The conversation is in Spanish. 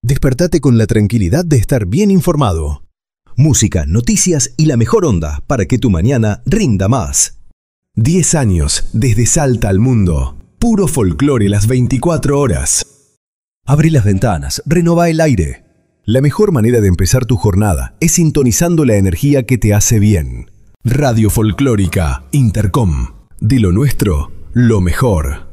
Despertate con la tranquilidad de estar bien informado. Música, noticias y la mejor onda para que tu mañana rinda más. 10 años desde Salta al mundo. Puro folclore las 24 horas. Abrí las ventanas, renová el aire. La mejor manera de empezar tu jornada es sintonizando la energía que te hace bien. Radio Folclórica Intercom. De lo nuestro, lo mejor.